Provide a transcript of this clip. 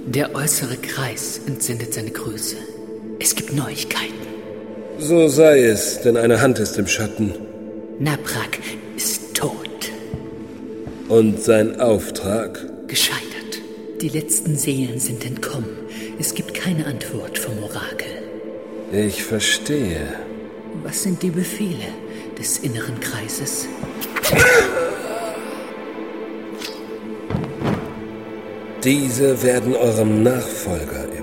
Der äußere Kreis entsendet seine Grüße. Es gibt Neuigkeiten. So sei es, denn eine Hand ist im Schatten. Naprak ist tot. Und sein Auftrag? Gescheitert. Die letzten Seelen sind entkommen. Es gibt keine Antwort vom Orakel. Ich verstehe. Was sind die Befehle des inneren Kreises? Diese werden eurem Nachfolger